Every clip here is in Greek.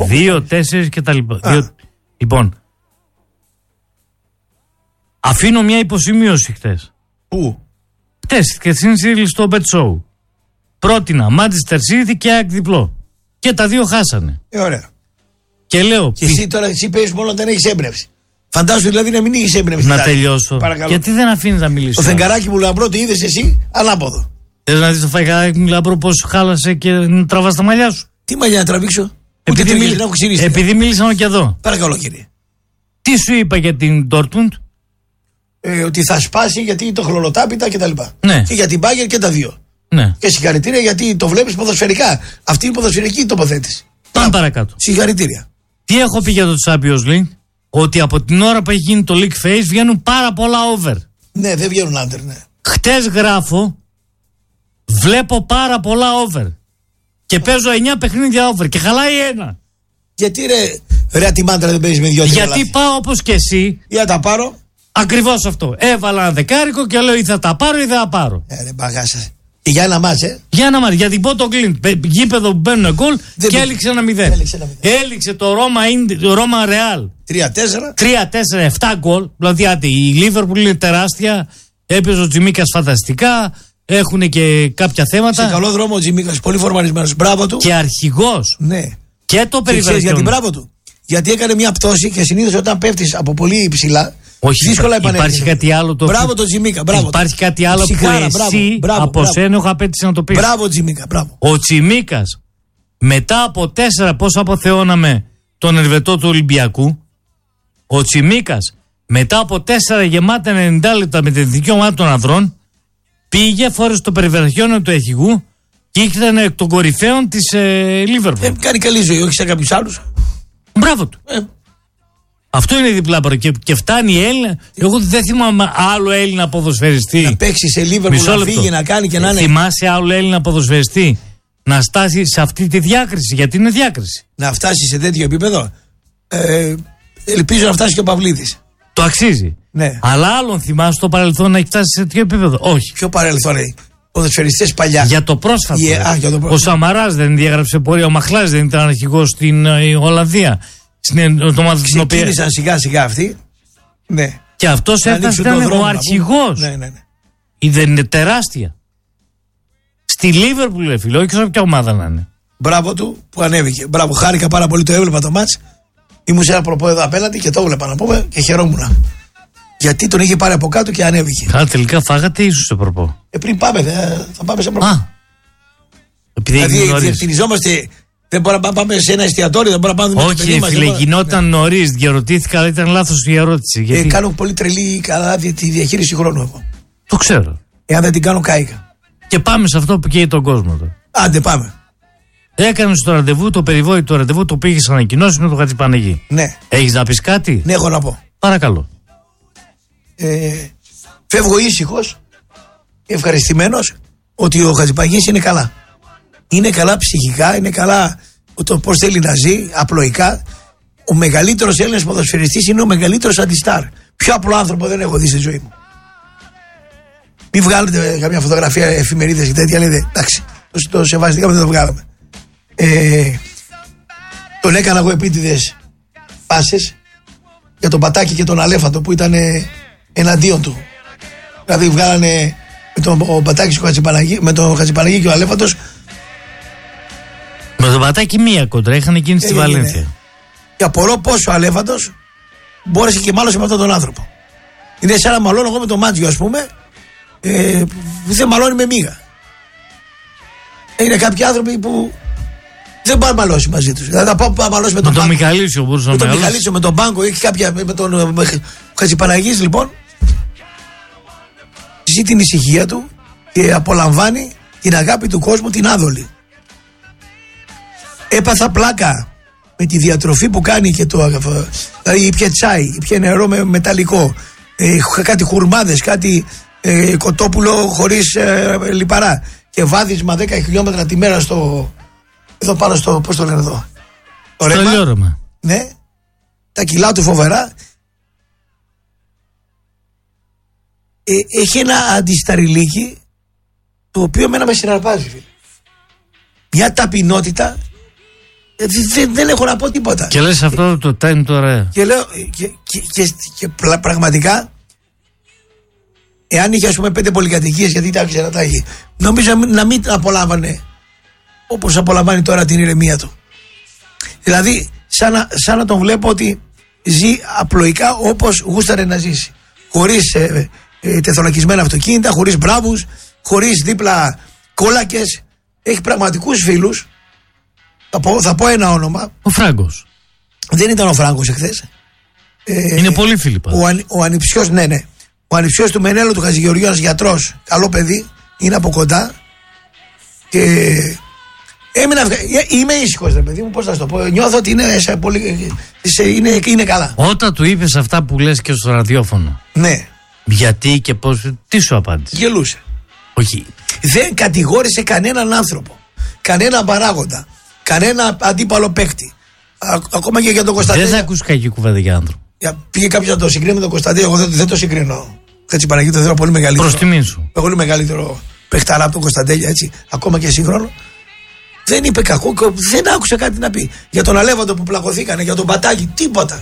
2-4 κτλ. Λοιπόν, αφήνω μια υποσημείωση χτες. Πού? Χτες και συνήθως στο Bet Show. Πρότεινα Manchester City και ΑΕΚ διπλό. Και τα δύο χάσανε. Ωραία. Και λέω. Και εσύ τώρα παίζεις μόνο όταν έχεις έμπνευση. Φαντάσου δηλαδή να μην έχεις έμπνευση. Να τελειώσω. Παρακαλώ. Γιατί δεν αφήνεις να μιλήσω. Το φεγγαράκι μου λαμπρό το είδες εσύ ανάποδο. Θες να δεις το φεγγαράκι μου λαμπρό πώς χάλασε και να τραβάς τα μαλλιά σου. Τι μαλλιά να τραβήξω? Επειδή μίλησαν και εδώ. Παρακαλώ κύριε. Τι σου είπα για την Dortmund? Ότι θα σπάσει γιατί το χρονοτάπητα κτλ. Ναι. Και για την Bayern και τα δύο. Ναι. Και συγχαρητήρια γιατί το βλέπεις ποδοσφαιρικά. Αυτή είναι η ποδοσφαιρική τοποθέτηση. Πάμε παρακάτω. Συγχαρητήρια. Τι έχω πει για το Champions League? Ότι από την ώρα που έχει γίνει το League Phase βγαίνουν πάρα πολλά over. Ναι, δεν βγαίνουν under, ναι. Χτες γράφω, βλέπω πάρα πολλά over. Και παίζω 9 παιχνίδια over και χαλάει ένα. Γιατί ρε ατιμάντρα δεν παίζεις με 2-3 Γιατί λάθη. πάω όπως και εσύ. Για να τα πάρω. Ακριβώς αυτό. Έβαλα ένα δεκάρικο και λέω ή θα τα πάρω ή δεν θα πάρω. Ρε μπαγάσα. Και για ένα μάτς, Για ένα μάτς. Για την Πότο Κλίντ. Γήπεδο που μπαίνουν γκολ και έληξε ένα 0. Έληξε το Ρώμα Ρεάλ. 3-4, 7 γκολ. Δηλαδή η Λίβερπουλ είναι τεράστια. Έπαιζε ο Τζιμίκας φανταστικά. Έχουν και κάποια θέματα. Σε καλό δρόμο ο Τζιμίκας. Πολύ φορμαρισμένος. Μπράβο του. Και αρχηγός. Ναι. Και το περιβάλλον. Γιατί μπράβο του. Γιατί έκανε μια πτώση και συνήθως όταν πέφτεις από πολύ υψηλά. Όχι, δύσκολα επανέρχεσαι. Υπάρχει κάτι άλλο το. Μπράβο το Τζιμίκα. Μπράβο. Υπάρχει κάτι άλλο Ψυχάρα, που εσύ από σένα έχω απέτηση να το πεις. Μπράβο Τζιμίκα. Μπράβο. Ο Τσιμίκας μετά από 4 πώς αποθεώναμε τον Ελβετό του Ολυμπιακού, ο Τσιμίκας μετά από 4 γεμάτα 90 λεπτά με την εθνική ομάδα των ανδρών πήγε, φόρεσε το περιβραχιόνιο του αρχηγού και ήταν εκ των κορυφαίων της Λίβερπουλ. Κάνει καλή ζωή, όχι σε κάποιους άλλους. Μπράβο του. Αυτό είναι διπλά και φτάνει η Έλληνα. Εγώ δεν θυμάμαι άλλο Έλληνα ποδοσφαιριστή. Να παίξει σε Λίβερπουλ, να φύγει, να κάνει και να είναι. Θυμάσαι άλλο Έλληνα ποδοσφαιριστή να στάσει σε αυτή τη διάκριση? Γιατί είναι διάκριση. Να φτάσει σε τέτοιο επίπεδο. Ελπίζω να φτάσει και ο Παυλίδης. Το αξίζει. Ναι. Αλλά άλλον θυμάσαι στο παρελθόν να έχει φτάσει σε τέτοιο επίπεδο? Όχι. Ποιο παρελθόν είναι? Ποδοσφαιριστές παλιά. Για το πρόσφατο. Ο Σαμαράς δεν διαγράψε πορεία. Ο Μαχλάς δεν ήταν αρχηγός στην Ολλανδία. Ξεκίνησαν σιγά σιγά αυτοί. Ναι. Και αυτός έφτασε, ήταν ο αρχηγός. Ναι. Δεν είναι τεράστια. Στη Λίβερπουλ, φίλε, όχι σε ποια ομάδα να είναι. Μπράβο του που ανέβηκε. Μπράβο, χάρηκα πάρα πολύ, το έβλεπα το μάτς. Ήμουν σε ένα προπό εδώ απέναντι και το έβλεπα να πούμε και χαιρόμουν. Γιατί τον είχε πάρει από κάτω και ανέβηκε. Καλά, τελικά φάγατε ίσως σε προπό. Πριν πάμε, θα πάμε σε προπό. Δηλαδή διευθυνιζόμαστε. Δεν μπορούμε να πάμε σε ένα εστιατόριο, δεν μπορούμε να πάμε. Όχι, φίλε, γινόταν νωρίς. Διαρωτήθηκα, αλλά ήταν λάθος η ερώτηση. Γιατί... Κάνω πολύ τρελή καλά τη διαχείριση χρόνου εγώ. Το ξέρω. Εάν δεν την κάνω, κάηκα. Και πάμε σε αυτό που καίει τον κόσμο τώρα. Άντε, πάμε. Έκανες το ραντεβού, το περιβόητο ραντεβού, το πήγες ανακοινώσεις με τον Χατζηπαναγή. Ναι. Έχεις να πεις κάτι? Ναι, έχω να πω. Παρακαλώ. Φεύγω ήσυχος, ευχαριστημένος ότι ο Χατζηπαναγής είναι καλά. Είναι καλά ψυχικά, είναι καλά το πώς θέλει να ζει, απλοϊκά. Ο μεγαλύτερος Έλληνας ποδοσφαιριστής είναι ο μεγαλύτερος αντιστάρ. Πιο απλό άνθρωπο δεν έχω δει στη ζωή μου. Μην βγάλετε καμιά φωτογραφία, εφημερίδες και τέτοια, λέτε εντάξει, το σεβαστήκαμε, δεν το βγάλαμε. Τον έκανα εγώ επίτηδες πάσες για τον Πατάκη και τον Αλέφαντο που ήταν εναντίον του. Δηλαδή βγάλανε με τον Πατάκη με τον Χατζηπαναγή και ο Αλέφαντος. Με τον Πατάκη μία κόντρα, είχαν γίνει στη Βαλένθια. Και απορώ πόσο ο Αλέφαντος μπόρεσε και μάλωσε με αυτόν τον άνθρωπο. Είναι σαν να μαλώνω εγώ με τον Μάτζιο, ας πούμε, που δεν μαλώνει με μίγα. Είναι κάποιοι άνθρωποι που δεν πάνε μαλώσει μαζί τους. Δηλαδή θα πάω να μαλώσει με τον Πάγκο. Μιχαλίτσιο μπορούσε να με τον Μιχαλίτσιο, με τον Πάγκο ή κάποια. Με τον Χατζηπαναγής, λοιπόν. Ζει την ησυχία του και απολαμβάνει την αγάπη του κόσμου, την άδολη. Έπαθα πλάκα με τη διατροφή που κάνει και το. Δηλαδή ήπια τσάι, ήπια νερό με μεταλλικό. Κάτι χουρμάδες, κάτι κοτόπουλο χωρίς λιπαρά. Και βάδισμα 10 χιλιόμετρα τη μέρα στο. Εδώ πάνω στο. Πώς το λένε εδώ? Στο Λιώρωμα. Ναι. Τα κιλά του φοβερά. Έχει ένα αντισταριλίκι το οποίο εμένα με συναρπάζει, φίλε. Μια ταπεινότητα Δεν έχω να πω τίποτα. Και λες αυτό το time τώρα. Και λέω και πραγματικά, εάν είχε, ας πούμε, 5 πολυκατοικίες, γιατί τα άξιζε να τα έχει, νομίζω να μην απολάμβανε όπως απολαμβάνει τώρα την ηρεμία του. Δηλαδή σαν να τον βλέπω ότι ζει απλοϊκά όπως γούσταρε να ζήσει, χωρίς τεθωρακισμένα αυτοκίνητα, χωρίς μπράβους, χωρίς δίπλα κόλακες. Έχει πραγματικούς φίλους. Θα πω ένα όνομα. Ο Φράγκος. Δεν ήταν ο Φράγκος εχθές. Είναι πολύ φίλοι πάντα. Ο ανιψιός, ναι. Ο ανιψιός του Μενέλου του Χατζηγεωργίου, ένας γιατρός, καλό παιδί, είναι από κοντά. Και είμαι ήσυχος, ρε παιδί μου, πώς θα σου το πω. Νιώθω ότι είναι καλά. Όταν του είπες αυτά που λες και στο ραδιόφωνο. Ναι. Γιατί και πώς, τι σου απάντησε? Γελούσε. Όχι. Δεν κατηγόρησε κανέναν άνθρωπο, κανέναν παράγοντα, κανένα αντίπαλο παίκτη. Ακόμα και για τον Κωνσταντέλια. Δεν θα ακούς κακή κουβέντα για άνθρωπο. Πήγε κάποιος να το συγκρίνει με τον Κωνσταντέλια. Εγώ δεν το συγκρίνω. Έτσι, Παναγία, το θέλω πολύ μεγαλύτερο. Προς τιμήν σου. Πολύ μεγαλύτερο παιχταρά από τον Κωνσταντέλια, έτσι, ακόμα και σύγχρονο. Δεν είπε κακό, δεν άκουσε κάτι να πει. Για τον Αλέβαντο που πλακωθήκανε, για τον Πατάκη, τίποτα.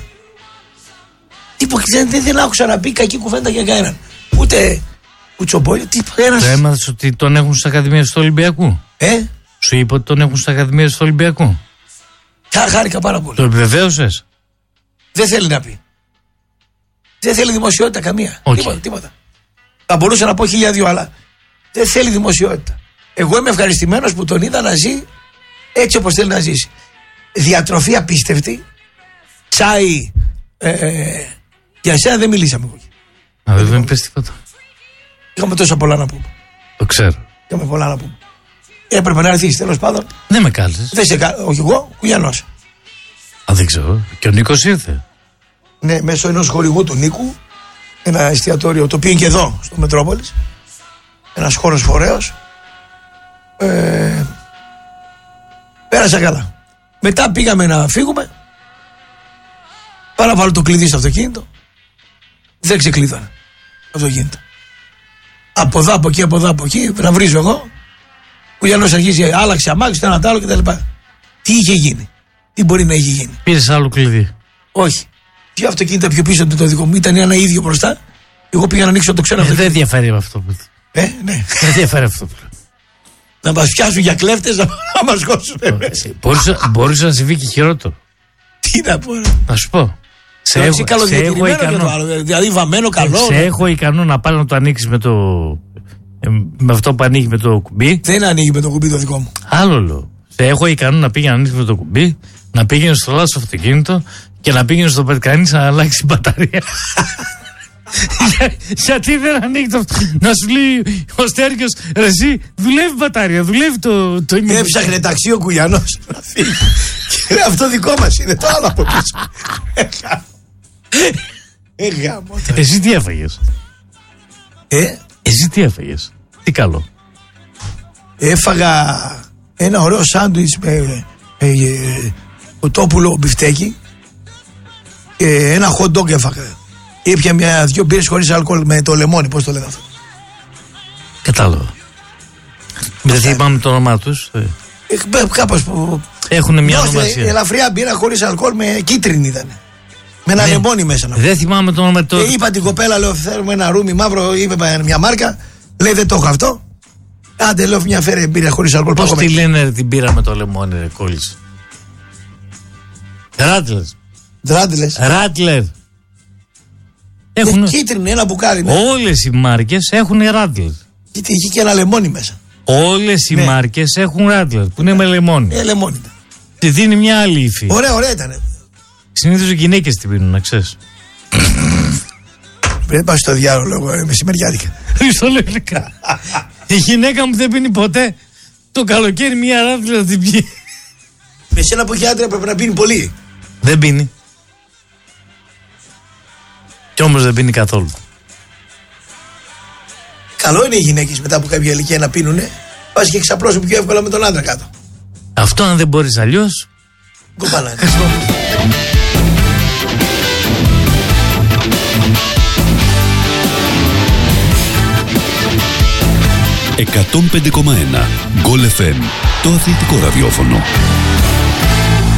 Δεν άκουσα να πει κακή κουβέντα για κανέναν. Ούτε Κουτσομπόλιο, τίποτα. Το έμαθες ότι τον έχουν στα ακαδημίες του Ολυμπιακού? Σου είπε ότι τον έχουν στα ακαδημίες του Ολυμπιακού? Χάρηκα πάρα πολύ. Το επιβεβαίωσες? Δεν θέλει να πει. Δεν θέλει δημοσιότητα καμία. Okay. Τίποτα. Θα μπορούσα να πω 1002, αλλά δεν θέλει δημοσιότητα. Εγώ είμαι ευχαριστημένος που τον είδα να ζει έτσι όπως θέλει να ζήσει. Διατροφή απίστευτη. Τσάι. Για σένα δεν μιλήσαμε. Δεν πες τίποτα. Είχαμε τόσα πολλά να πούμε. Το ξέρω. Είχαμε πολλά να πούμε. Έπρεπε να έρθεις, τέλος πάντων. Δεν με κάλεσες. Όχι εγώ, Κουγιανός. Δεν ξέρω. Και ο Νίκος ήρθε. Ναι, μέσω ενός χορηγού του Νίκου. Ένα εστιατόριο το οποίο είναι και εδώ, στο Μετρόπολης. Ένας χώρος φορέος. Πέρασα καλά. Μετά πήγαμε να φύγουμε. Πάω να βάλω το κλειδί στο αυτοκίνητο. Δεν ξεκλείδωνε το αυτοκίνητο. Από εδώ, από εκεί, από εδώ, από εκεί. Να βρίζω εγώ. Ο Γιάννος αρχίζει, άλλαξε αμάξι, το ένα τ' άλλο κτλ. Τι είχε γίνει? Τι μπορεί να έχει γίνει? Πήρες άλλο κλειδί? Όχι. Δύο αυτοκίνητα πιο πίσω από το δικό μου, ήταν ένα ίδιο μπροστά. Εγώ πήγα να ανοίξω το ξένο αυτοκίνητο. Δεν διαφέρει με αυτό που. Ναι. Δεν διαφέρει αυτό που. Να μας πιάσουν για κλέφτες, να μας κόψουν. Μπορούσε να συμβεί και χειρότερο. Τι να πω? Να σου πω. Σε έχω ικανό. Δηλαδή βαμμένο καλό. Σε έχω ικανό να πάρει να το ανοίξει με το. Με αυτό που ανοίγει με το κουμπί. Δεν ανοίγει με το κουμπί το δικό μου. Άλλο λέω. Σε έχω ικανό να πήγαινε να ανοίξει με το κουμπί, να πήγαινε στο λάθος αυτοκίνητο και να πήγαινε στο πετκανής να αλλάξει μπαταρία. Γιατί δεν ανοίγει το. Να σου λέει ο Στέριος, ρε εσύ, δουλεύει μπατάρια, δουλεύει το. Έψαχνε ταξί ο Κουγιανός να φύγει. Και αυτό δικό μας είναι, το άλλο από πίσω. Εσύ τι έφαγες? Εσύ τι έφαγες? Τι καλό? Έφαγα ένα ωραίο σάντουιτς με κοτόπουλο μπιφτέκι και ένα hot dog έφαγα. Ήπια δυο μπύρες χωρίς αλκοόλ με το λεμόνι, πώς το λένε αυτό. Κατάλαβα. Δεν θυμάμαι το όνομά τους. Κάπως που έχουν μια ονομασία. Ελαφριά μπύρα χωρίς αλκοόλ με κίτρινη ήταν. Με ένα λεμόνι μέσα. Δεν θυμάμαι το όνομα του. Είπα την κοπέλα, λέω θέλουμε ένα ρούμι μαύρο, είπε μια μάρκα. Λέει δεν το έχω αυτό. Άντε λέω μια φέρε μπύρα χωρίς αλκοόλ. Πώς τη λένε την μπύρα με το λεμόνι, ρε κόλλησε? Ράτλερ. Έχουν κίτρινη, ένα μπουκάλι. Ναι. Όλες οι μάρκες έχουν Ράτλερ. Γιατί έχει και ένα λεμόνι μέσα. Όλες οι μάρκες έχουν Ράτλερ που είναι με λεμόνι. Λεμόνι. Τη δίνει μια άλλη υφή. Ωραία ήταν. Συνήθως οι γυναίκες την πίνουν, να ξέρεις. Πρέπει να πάω στο διάλογο, εγώ μεσημεριάτικα. Χριστολογικά. Η γυναίκα μου δεν πίνει ποτέ. Το καλοκαίρι μια Ράτλερ να την πιει. Με σένα που έχει άντρα πρέπει να πίνει πολύ. Δεν πίνει. Κι όμως δεν πίνει καθόλου. Καλό είναι οι γυναίκες μετά από κάποια ηλικία να πίνουνε. Πας και εξαπλώσουν πιο εύκολα με τον άντρα κάτω. Αυτό αν δεν μπορείς αλλιώς. Κοπανάκι. 105,1 Goal FM, το αθλητικό ραδιόφωνο.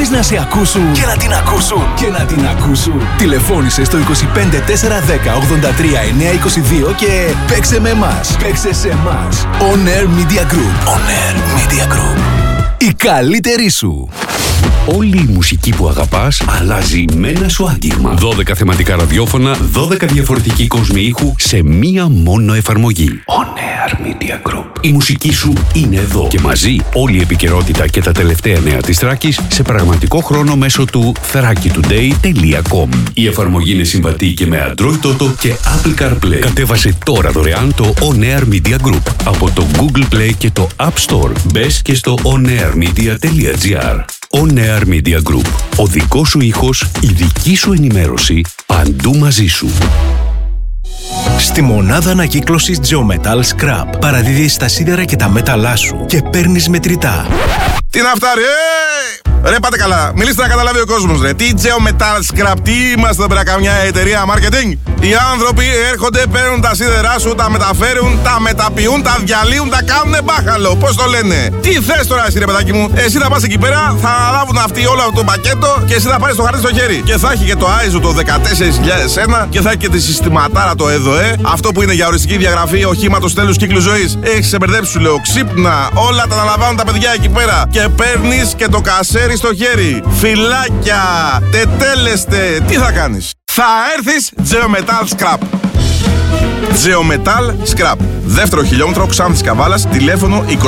Θέλεις να σε ακούσουν και να την ακούσουν και να την ακούσουν? Τηλεφώνησε στο 25 410 83 922 και παίξε με εμάς. Παίξε σε εμάς. On Air Media Group. On Air Media Group. Η καλύτερη σου. Όλη η μουσική που αγαπάς αλλάζει με ένα σου άγγιγμα. 12 θεματικά ραδιόφωνα, 12 διαφορετικοί κόσμοι ήχου σε μία μόνο εφαρμογή. On Air Media Group. Η μουσική σου είναι εδώ και μαζί όλη η επικαιρότητα και τα τελευταία νέα της Θράκης σε πραγματικό χρόνο μέσω του thrakitoday.com. Η εφαρμογή είναι συμβατή και με Android Auto και Apple CarPlay. Κατέβασε τώρα δωρεάν το On Air Media Group από το Google Play και το App Store. Μπες και στο onairmedia.gr. On Air Media Group. Ο δικός σου ήχος, η δική σου ενημέρωση, παντού μαζί σου. Στη μονάδα ανακύκλωσης Geometal Scrap παραδίδεις τα σίδερα και τα μέταλλά σου και παίρνεις μετρητά. Τι να φτάρει, Ρε πάτε καλά, μιλήστε να καταλάβει ο κόσμος ρε. Τι Geometal Scrap, τι είμαστε πέρα καμιά εταιρεία marketing? Οι άνθρωποι έρχονται, παίρνουν τα σίδερά σου, τα μεταφέρουν, τα μεταποιούν, τα διαλύουν, τα κάνουνε μπάχαλο. Πώς το λένε? Τι θες τώρα εσύ ρε παιδάκι μου? Εσύ θα πας εκεί πέρα, θα αναλάβουν αυτοί όλο αυτό το πακέτο και εσύ θα πάρεις το χαρτί στο χέρι. Και θα έχει και το ISO το 14001 και θα έχει και τη συστηματάρα το ΕΔΟΕ. Αυτό που είναι για οριστική διαγραφή οχήματος τέλους κύκλου ζωής. Έχεις σε μπερδέψει σου λέω, ξύπνα, όλα τα αναλαμβάνουν τα παιδιά εκεί πέρα. Και παίρνεις και το κασέρι στο χέρι. Φυλάκια, τετέλεστε, τι θα κάνεις? Θα έρθεις Geometal Scrap. Geometal Scrap. Δεύτερο χιλιόμετρο Ξάνθης Καβάλας, τηλέφωνο 2541 022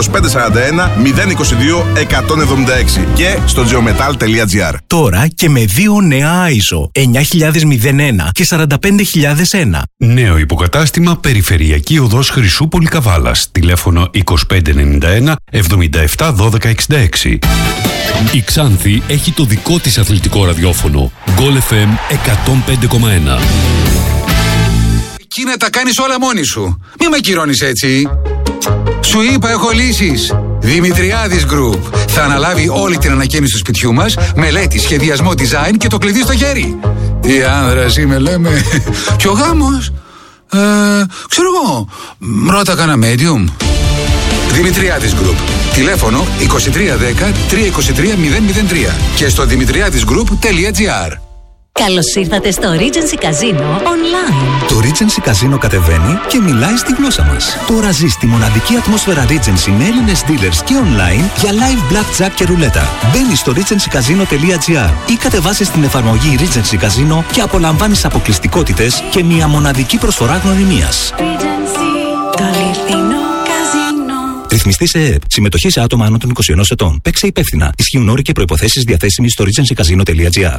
176 και στο geometal.gr. Τώρα και με 2 νέα ISO 9001 και 45001. Νέο υποκατάστημα Περιφερειακή Οδός Χρυσούπολη Καβάλας, τηλέφωνο 2591 77 12 66. Η Ξάνθη έχει το δικό της αθλητικό ραδιόφωνο Goal FM 105,1. Κοίνα, τα κάνεις όλα μόνη σου. Μη με κυρώνεις έτσι. Σου είπα, έχω λύσεις. Δημητριάδης Group. Θα αναλάβει όλη την ανακαίνιση του σπιτιού μας, μελέτη, σχεδιασμό, design και το κλειδί στο χέρι. Τι άνδρας είμαι, λέμε. Και ο γάμος? Ξέρω εγώ. Ρώτα κάνα medium. Δημητριάδης Group. Τηλέφωνο 2310 323 003 και στο dimitriadisgroup.gr. Καλώς ήρθατε στο Regency Casino Online. Το Regency Casino κατεβαίνει και μιλάει στη γλώσσα μας. Τώρα ζεις τη μοναδική ατμόσφαιρα Regency με Έλληνες dealers και online για live blackjack και ρουλέτα. Μπαίνεις στο regencycasino.gr ή κατεβάσεις την εφαρμογή Regency Casino και απολαμβάνεις αποκλειστικότητες και μια μοναδική προσφορά γνωριμίας. Regency, το αληθινό καζίνο. Ρυθμιστή σε ΕΕΠ. Συμμετοχή σε άτομα άνω των 21 ετών. Παίξε υπεύθυνα. Ισχύουν όροι και προϋποθέσεις διαθέσιμοι στο regencycasino.gr.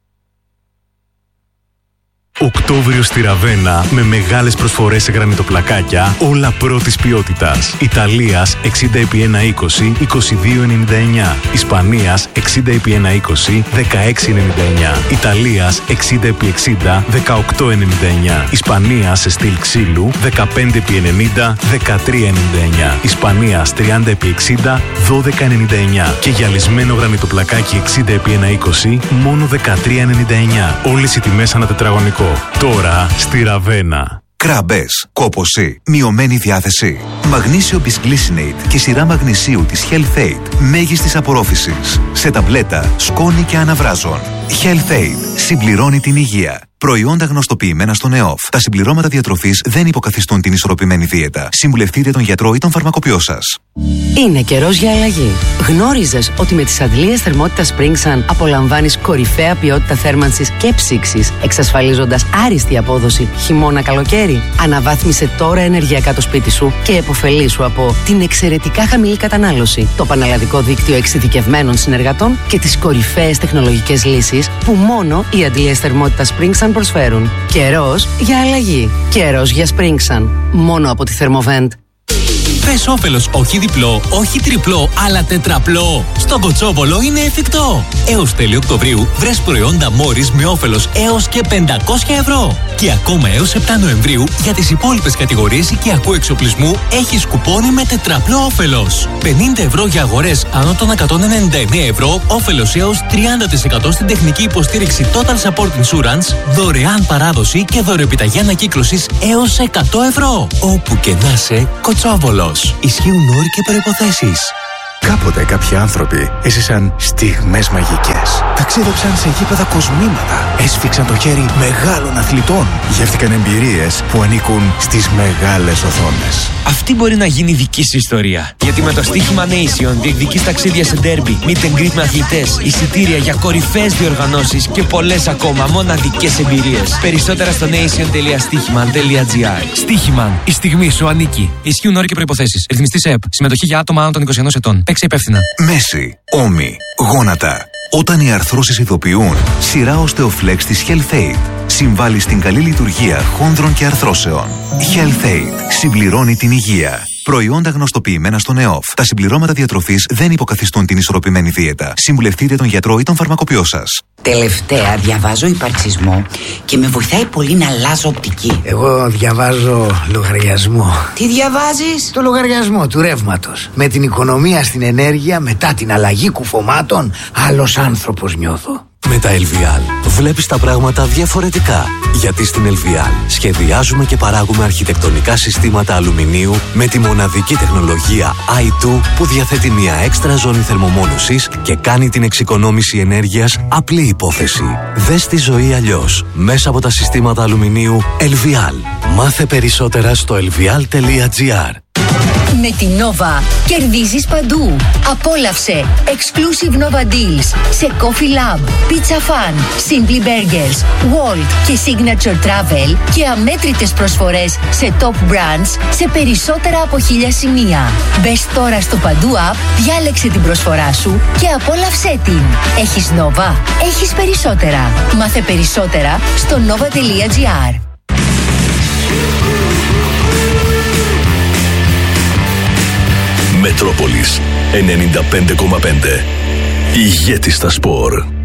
Οκτώβριο στη Ραβένα με μεγάλες προσφορές σε γρανιτοπλακάκια, όλα πρώτης ποιότητας. Ιταλίας 60x120, 22,99. Ισπανίας 60x120, 16,99. Ιταλίας 60x60, 18,99. Ισπανίας σε στυλ ξύλου 15x90, 13,99. Ισπανίας 30x60, 12,99. Και γυαλισμένο γρανιτοπλακάκι 60x120, μόνο 13,99. Όλες οι τιμές ανά τετραγωνικό. Τώρα στη Ραβένα. Κραμπές, κόπωση, μειωμένη διάθεση. Μαγνήσιο Bisglycinate και σειρά μαγνησίου της Health Aid. Μέγιστης απορρόφησης. Σε ταμπλέτα, σκόνη και αναβράζων. Health Aid. Συμπληρώνει την υγεία. Προϊόντα γνωστοποιημένα στον ΕΟΦ. Τα συμπληρώματα διατροφής δεν υποκαθιστούν την ισορροπημένη δίαιτα. Συμβουλευτείτε τον γιατρό ή τον φαρμακοποιό σας. Είναι καιρός για αλλαγή. Γνώριζες ότι με τις αντλίες θερμότητας Springsun απολαμβάνεις κορυφαία ποιότητα θέρμανσης και ψήξης, εξασφαλίζοντας άριστη απόδοση χειμώνα-καλοκαίρι? Αναβάθμισε τώρα ενεργειακά το σπίτι σου και επωφελήσου από την εξαιρετικά χαμηλή κατανάλωση, το πανελλαδικό δίκτυο εξειδικευμένων συνεργατών και τις κορυφαίες τεχνολογικές λύσεις που μόνο οι αντλίες θερμότητας Springsun προσφέρουν. Καιρός για αλλαγή. Καιρός για Springsun. Μόνο από τη Thermovent. Πες όφελος όχι διπλό, όχι τριπλό, αλλά τετραπλό. Στο Κοτσόβολο είναι εφικτό. Έως τέλη Οκτωβρίου βρες προϊόντα Morris με όφελος έως και 500 ευρώ. Και ακόμα έως 7 Νοεμβρίου για τις υπόλοιπες κατηγορίες οικιακού εξοπλισμού έχεις κουπόνι με τετραπλό όφελος. 50 ευρώ για αγορές άνω των 199 ευρώ, όφελος έως 30% στην τεχνική υποστήριξη Total Support Insurance, δωρεάν παράδοση και δωρεοεπιταγή ανακύκλωσης έως 100 ευρώ. Όπου και να σε, Κοτσόβολος. Ισχύουν όροι και προϋποθέσεις. Κάποτε κάποιοι άνθρωποι έζησαν στιγμές μαγικές. Ταξίδεψαν σε γήπεδα κοσμήματα. Έσφιξαν το χέρι μεγάλων αθλητών. Γεύτηκαν εμπειρίες που ανήκουν στις μεγάλες οθόνες. Αυτή μπορεί να γίνει δική σου ιστορία. Γιατί με το στοίχημα Nation διεκδικείς ταξίδια σε ντέρμπι, meet and greet με αθλητές, εισιτήρια για κορυφαίες διοργανώσεις και πολλές ακόμα μοναδικές εμπειρίες. Περισσότερα στο nation.stichiman.gr. Στοίχημαν. Η στιγμή σου ανήκει. Ισχύουν όροι και προϋποθέσεις. Ρυθμιστής ΕΕΠ. Συμμετοχή για άτομα άνω των 21 ετών. Παίξε υπεύθυνα. Μέση, ώμοι, γόνατα. Όταν οι αρθρώσεις ειδοποιούν, σειρά Osteoflex της HealthAid συμβάλλει στην καλή λειτουργία χόνδρων και αρθρώσεων. HealthAid συμπληρώνει την υγεία. Προϊόντα γνωστοποιημένα στον ΕΟΦ. Τα συμπληρώματα διατροφής δεν υποκαθιστούν την ισορροπημένη δίαιτα. Συμβουλευτείτε τον γιατρό ή τον φαρμακοποιό σας. Τελευταία διαβάζω υπαρξισμό και με βοηθάει πολύ να αλλάζω οπτική. Εγώ διαβάζω λογαριασμό. Τι διαβάζεις? Το λογαριασμό του ρεύματος. Με την οικονομία στην ενέργεια, μετά την αλλαγή κουφωμάτων, άλλος άνθρωπος νιώθω. Με τα LVL βλέπεις τα πράγματα διαφορετικά. Γιατί στην LVL σχεδιάζουμε και παράγουμε αρχιτεκτονικά συστήματα αλουμινίου με τη μοναδική τεχνολογία i2 που διαθέτει μια έξτρα ζώνη θερμομόνωσης και κάνει την εξοικονόμηση ενέργειας απλή υπόθεση. Δες τη ζωή αλλιώς μέσα από τα συστήματα αλουμινίου LVL. Μάθε περισσότερα στο lvl.gr. Με την Nova κερδίζεις παντού. Απόλαυσε exclusive Nova Deals σε Coffee Lab, Pizza Fun, Simply Burgers, Walt και Signature Travel και αμέτρητες προσφορές σε top brands σε περισσότερα από 1000 σημεία. Μπες τώρα στο Παντού App, διάλεξε την προσφορά σου και απόλαυσέ την. Έχεις Nova, έχεις περισσότερα. Μάθε περισσότερα στο nova.gr. Μετρόπολης 95,5. Ηγέτη στα σπορ.